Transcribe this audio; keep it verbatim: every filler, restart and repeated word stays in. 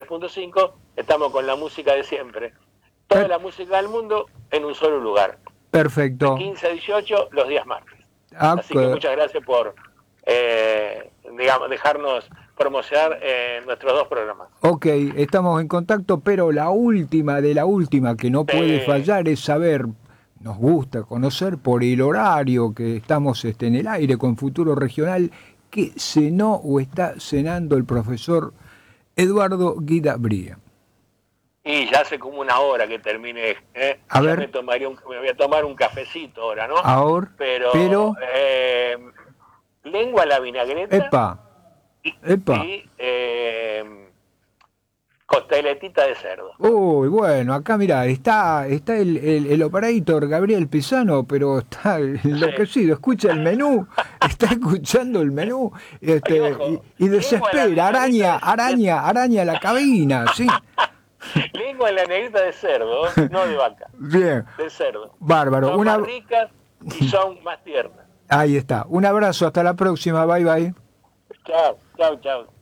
punto cinco, estamos con la música de siempre. Toda la música del mundo en un solo lugar. Perfecto. De quince a dieciocho, los días martes. Ah, Así que muchas gracias por eh, digamos, dejarnos promocionar eh, nuestros dos programas. Ok, estamos en contacto, pero la última de la última que no puede Sí. fallar es saber, nos gusta conocer por el horario que estamos este, en el aire con Futuro Regional, qué cenó o está cenando el profesor Eduardo Guida Bría. Y ya hace como una hora que terminé, ¿eh? A ya ver. me tomaría un, me voy a tomar un cafecito ahora, ¿no? Ahora, pero, pero eh, lengua a la vinagreta. Epa, epa. Y eh, costeletita de cerdo. Uy, bueno, acá mira, está está el, el, el operator Gabriel Pisano, pero está enloquecido, escucha el menú, está escuchando el menú este, Ay, ojo, y, y desespera, araña, araña, araña la cabina, ¿sí? Lengua en la negrita de cerdo, no de vaca. Bien. De cerdo. Bárbaro. Son Una... más ricas y son más tiernas. Ahí está. Un abrazo, hasta la próxima, bye bye. Chao, chao, chao.